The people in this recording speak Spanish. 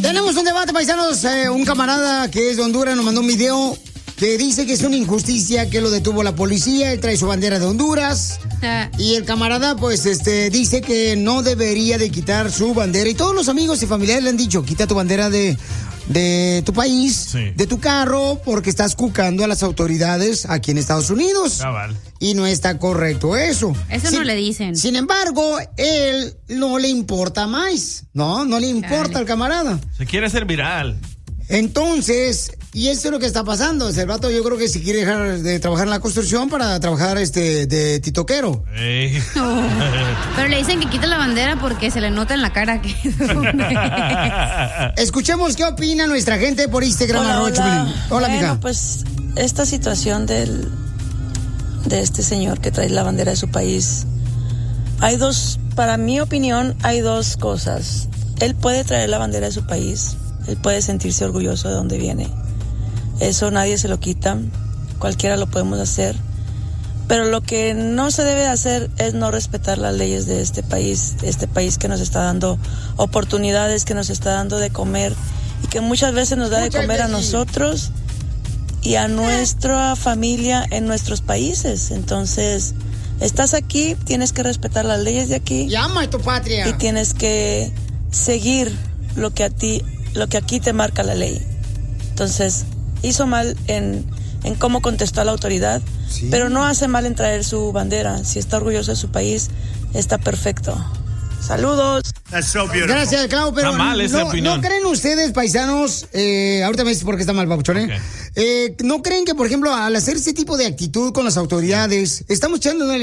Tenemos un debate, paisanos. Un camarada que es de Honduras nos mandó un video que dice que es una injusticia que lo detuvo la policía. Él trae su bandera de Honduras. Y el camarada, pues, dice que no debería de quitar su bandera. Y todos los amigos y familiares le han dicho, quita tu bandera de tu país, de tu carro, porque estás cucando a las autoridades aquí en Estados Unidos. Cabal. Y no está correcto eso. Eso no le dicen. Sin embargo, él no le importa más. No le importa al camarada. Se quiere hacer viral. Entonces, y esto es lo que está pasando. El vato, yo creo que si quiere dejar de trabajar en la construcción para trabajar de titoquero. Pero le dicen que quita la bandera porque se le nota en la cara que Escuchemos qué opina nuestra gente por Instagram. Hola, amiga. Pues esta situación de este señor que trae la bandera de su país, para mi opinión, hay dos cosas. Él puede traer la bandera de su país. Él puede sentirse orgulloso de dónde viene. Eso nadie se lo quita. Cualquiera lo podemos hacer. Pero lo que no se debe hacer es no respetar las leyes de este país que nos está dando oportunidades, que nos está dando de comer y que muchas veces nos da de comer a nosotros y a nuestra familia en nuestros países. Entonces, estás aquí, tienes que respetar las leyes de aquí. Y ama a tu patria. Y tienes que seguir lo que aquí te marca la ley. Entonces, hizo mal en cómo contestó a la autoridad, pero no hace mal en traer su bandera. Si está orgulloso de su país, está perfecto. Saludos. Gracias, Clau, pero ¿no creen ustedes, paisanos? Ahorita me dices por qué está mal, Papuchón, ¿no creen que, por ejemplo, al hacer ese tipo de actitud con las autoridades, estamos echando una